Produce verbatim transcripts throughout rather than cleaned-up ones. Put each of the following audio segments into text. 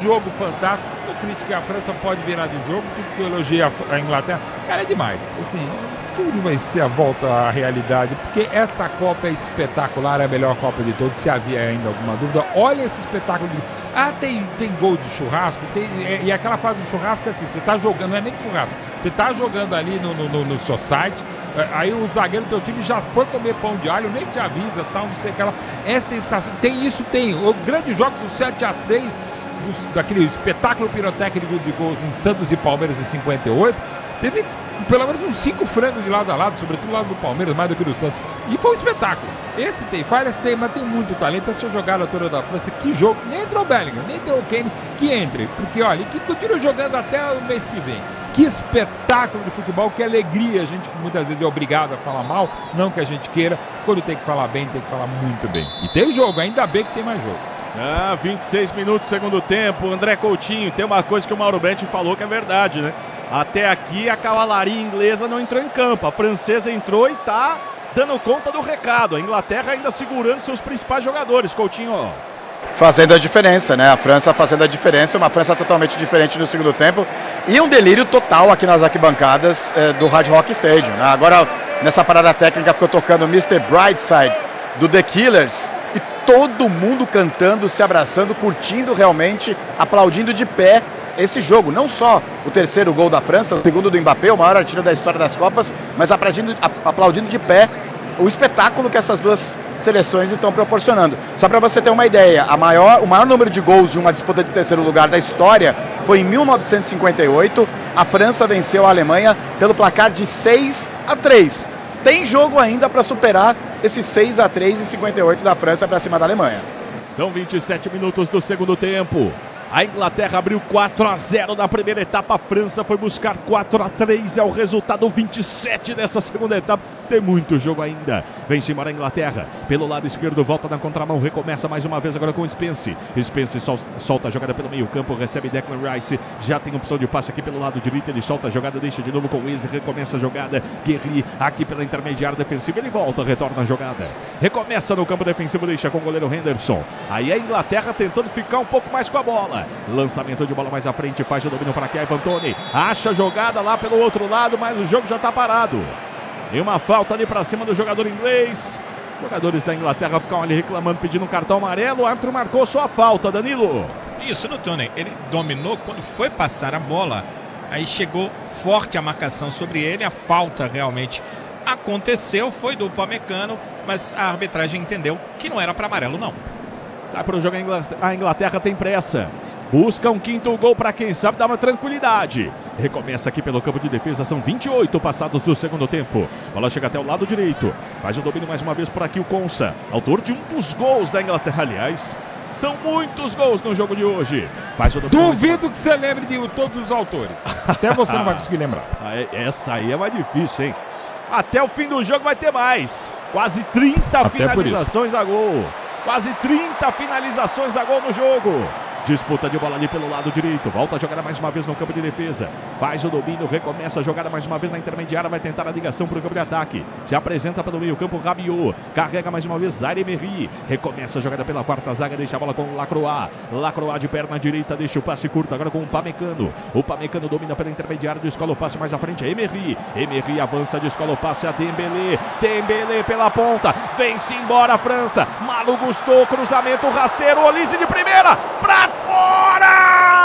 jogo fantástico. Eu critiquei a França, pode virar de jogo, tudo que eu elogiei a, a Inglaterra. Cara, é demais. Assim, tudo vai ser a volta à realidade, porque essa Copa é espetacular, é a melhor Copa de todos, se havia ainda alguma dúvida. Olha esse espetáculo de... Ah, tem, tem gol de churrasco, tem, é, e aquela fase do churrasco é assim, você tá jogando, não é nem de churrasco, você tá jogando ali no, no, no, no society, aí o zagueiro do teu time já foi comer pão de alho, nem te avisa, tal, não sei o que lá. É sensacional. Tem isso, tem. O grande jogos do sete a seis, dos, daquele espetáculo pirotécnico de gols em Santos e Palmeiras em cinquenta e oito, teve pelo menos uns cinco frangos de lado a lado, sobretudo do lado do Palmeiras, mais do que do Santos. E foi um espetáculo. Esse tem falhas, tem, mas tem muito talento. Essa jogada toda da França, que jogo. Nem entrou o Bellingham, nem entrou o Kane, que entre. Porque, olha, que continua jogando até o mês que vem. Que espetáculo de futebol, que alegria. A gente que muitas vezes é obrigado a falar mal, não que a gente queira. Quando tem que falar bem, tem que falar muito bem. E tem jogo, ainda bem que tem mais jogo. Ah, vinte e seis minutos, segundo tempo. André Coutinho, tem uma coisa que o Mauro Betti falou que é verdade, né? Até aqui a cavalaria inglesa não entrou em campo. A francesa entrou e tá dando conta do recado. A Inglaterra ainda segurando seus principais jogadores. Coutinho, ó. Fazendo a diferença, né? A França fazendo a diferença, uma França totalmente diferente no segundo tempo e um delírio total aqui nas arquibancadas eh, do Hard Rock Stadium, né? Agora, nessa parada técnica, ficou tocando mister Brightside do The Killers e todo mundo cantando, se abraçando, curtindo realmente, aplaudindo de pé esse jogo. Não só o terceiro gol da França, o segundo do Mbappé, o maior artilheiro da história das Copas, mas aplaudindo, aplaudindo de pé o espetáculo que essas duas seleções estão proporcionando. Só para você ter uma ideia, a maior, o maior número de gols de uma disputa de terceiro lugar da história foi em mil novecentos e cinquenta e oito. A França venceu a Alemanha pelo placar de seis a três. Tem jogo ainda para superar esse seis a três em cinquenta e oito da França para cima da Alemanha. São vinte e sete minutos do segundo tempo. A Inglaterra abriu quatro a zero na primeira etapa, a França foi buscar quatro a três, é o resultado vinte e sete dessa segunda etapa. Tem muito jogo ainda. Vem-se embora a Inglaterra, pelo lado esquerdo, volta na contramão, recomeça mais uma vez agora com o Spence. Spence sol, solta a jogada pelo meio campo, recebe Declan Rice, já tem opção de passe aqui pelo lado direito, ele solta a jogada, deixa de novo com o Eze, recomeça a jogada, Guerri aqui pela intermediária defensiva, ele volta, retorna a jogada, recomeça no campo defensivo, deixa com o goleiro Henderson. Aí a Inglaterra tentando ficar um pouco mais com a bola. Lançamento de bola mais à frente, faz o domínio para aqui, Ivan Toney acha a jogada lá pelo outro lado, mas o jogo já está parado. E uma falta ali para cima do jogador inglês. Jogadores da Inglaterra ficam ali reclamando, pedindo um cartão amarelo. O árbitro marcou só a falta, Danilo. Isso no Toney, ele dominou quando foi passar a bola. Aí chegou forte a marcação sobre ele, a falta realmente aconteceu, foi do Upamecano, mas a arbitragem entendeu que não era para amarelo não. Sai para o jogo, a Inglaterra tem pressa. Busca um quinto gol para quem sabe dar uma tranquilidade. Recomeça aqui pelo campo de defesa, são vinte e oito passados do segundo tempo. Bola chega até o lado direito. Faz o domínio mais uma vez por aqui o Konsa, autor de um dos gols da Inglaterra, aliás. São muitos gols no jogo de hoje. Faz o domínio. Duvido que você lembre de todos os autores. Até você não vai conseguir lembrar. Essa aí é mais difícil, hein? Até o fim do jogo vai ter mais. Quase trinta Até finalizações a gol. Quase trinta finalizações a gol no jogo. Disputa de bola ali pelo lado direito. Volta a jogada mais uma vez no campo de defesa. Faz o domínio, recomeça a jogada mais uma vez na intermediária. Vai tentar a ligação para o campo de ataque. Se apresenta pelo meio campo, Rabiot. Carrega mais uma vez Zaire-Emery. Recomeça a jogada pela quarta zaga. Deixa a bola com o Lacroix. Lacroix de perna direita. Deixa o passe curto agora com o Upamecano. O Upamecano domina pela intermediária. Descola o passe mais à frente. É Emery. Emery avança, descola o passe a Dembélé. Dembélé pela ponta. Vem-se embora a França. Malo Gusto, cruzamento rasteiro. Olise de primeira. Pra fora!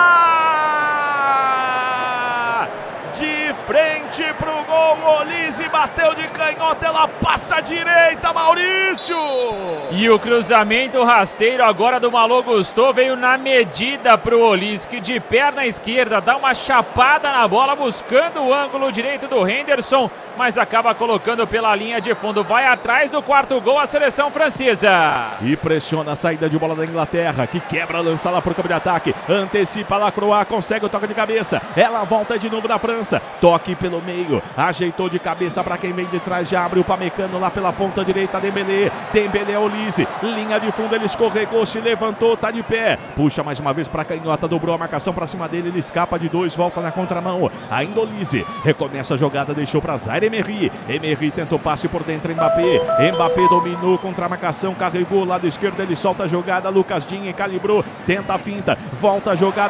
De frente pro gol, Olise bateu de canhota, ela passa à direita, Maurício! E o cruzamento rasteiro agora do Malo Gusto veio na medida pro Olise, que de perna esquerda dá uma chapada na bola, buscando o ângulo direito do Henderson, mas acaba colocando pela linha de fundo. Vai atrás do quarto gol a seleção francesa. E pressiona a saída de bola da Inglaterra, que quebra, lança lá pro campo de ataque. Antecipa Lacroix, consegue o toque de cabeça. Ela volta de novo da França. Toque pelo meio, ajeitou de cabeça para quem vem de trás. Já abre o Upamecano lá pela ponta direita. Dembélé, Dembélé, Olise. Linha de fundo, ele escorregou, se levantou, tá de pé. Puxa mais uma vez para canhota, dobrou a marcação para cima dele. Ele escapa de dois, volta na contramão. Ainda Olise, recomeça a jogada, deixou para Zaire. Emery, Emery tentou passe por dentro, Mbappé, Mbappé dominou contra a marcação, carregou, lado esquerdo, ele solta a jogada, Lucas Digne calibrou, tenta a finta, volta a jogada,